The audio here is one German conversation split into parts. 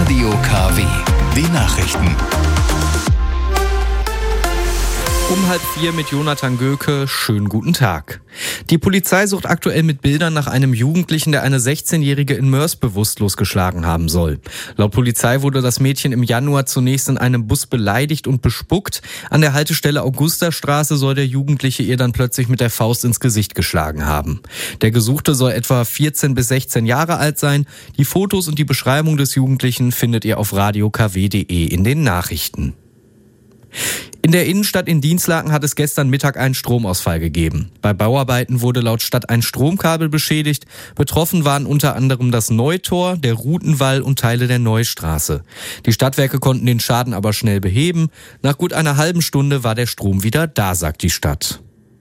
Radio KW. Die Nachrichten. Um 3:30 mit Jonathan Göke. Schönen guten Tag. Die Polizei sucht aktuell mit Bildern nach einem Jugendlichen, der eine 16-Jährige in Moers bewusstlos geschlagen haben soll. Laut Polizei wurde das Mädchen im Januar zunächst in einem Bus beleidigt und bespuckt. An der Haltestelle Augustastraße soll der Jugendliche ihr dann plötzlich mit der Faust ins Gesicht geschlagen haben. Der Gesuchte soll etwa 14 bis 16 Jahre alt sein. Die Fotos und die Beschreibung des Jugendlichen findet ihr auf radiokw.de in den Nachrichten. In der Innenstadt in Dinslaken hat es gestern Mittag einen Stromausfall gegeben. Bei Bauarbeiten wurde laut Stadt ein Stromkabel beschädigt. Betroffen waren unter anderem das Neutor, der Rutenwall und Teile der Neustraße. Die Stadtwerke konnten den Schaden aber schnell beheben. Nach gut einer halben Stunde war der Strom wieder da, sagt die Stadt.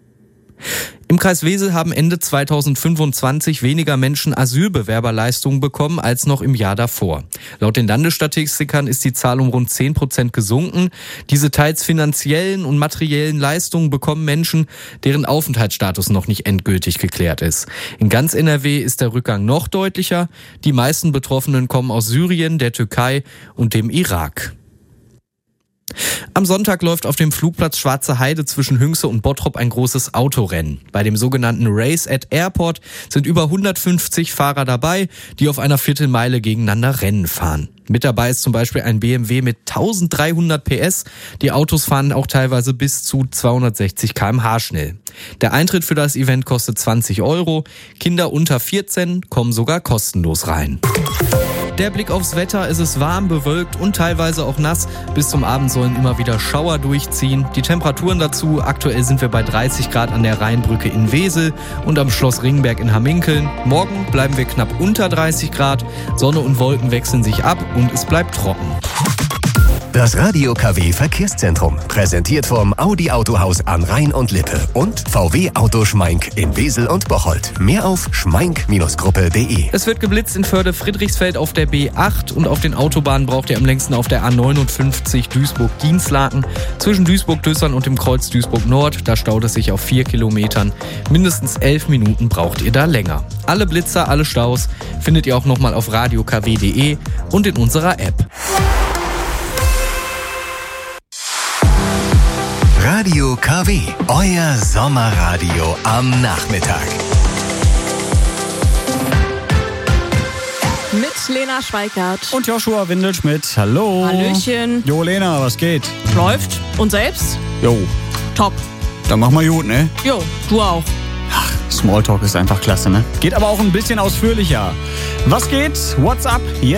Im Kreis Wesel haben Ende 2025 weniger Menschen Asylbewerberleistungen bekommen als noch im Jahr davor. Laut den Landesstatistikern ist die Zahl um rund 10% gesunken. Diese teils finanziellen und materiellen Leistungen bekommen Menschen, deren Aufenthaltsstatus noch nicht endgültig geklärt ist. In ganz NRW ist der Rückgang noch deutlicher. Die meisten Betroffenen kommen aus Syrien, der Türkei und dem Irak. Am Sonntag läuft auf dem Flugplatz Schwarze Heide zwischen Hünxe und Bottrop ein großes Autorennen. Bei dem sogenannten Race at Airport sind über 150 Fahrer dabei, die auf einer Viertelmeile gegeneinander Rennen fahren. Mit dabei ist zum Beispiel ein BMW mit 1300 PS. Die Autos fahren auch teilweise bis zu 260 km/h schnell. Der Eintritt für das Event kostet 20 €. Kinder unter 14 kommen sogar kostenlos rein. Der Blick aufs Wetter: Es ist warm, bewölkt und teilweise auch nass. Bis zum Abend sollen immer wieder Schauer durchziehen. Die Temperaturen dazu: aktuell sind wir bei 30 Grad an der Rheinbrücke in Wesel und am Schloss Ringberg in Hamminkeln. Morgen bleiben wir knapp unter 30 Grad. Sonne und Wolken wechseln sich ab und es bleibt trocken. Das Radio KW Verkehrszentrum, präsentiert vom Audi Autohaus an Rhein und Lippe und VW Auto Schmeink in Wesel und Bocholt. Mehr auf schmeink-gruppe.de. Es wird geblitzt in Förde-Friedrichsfeld auf der B8 und auf den Autobahnen braucht ihr am längsten auf der A59 Duisburg-Dinslaken. Zwischen Duisburg-Düssern und dem Kreuz Duisburg-Nord, da staut es sich auf 4 Kilometern. Mindestens 11 Minuten braucht ihr da länger. Alle Blitzer, alle Staus findet ihr auch nochmal auf radiokw.de und in unserer App. Radio KW, euer Sommerradio am Nachmittag. Mit Lena Schweikart. Und Joshua Windelschmidt. Hallo. Hallöchen. Jo, Lena, was geht? Läuft. Und selbst? Jo. Top. Dann mach mal gut, ne? Jo, du auch. Ach, Smalltalk ist einfach klasse, ne? Geht aber auch ein bisschen ausführlicher. Was geht? What's up?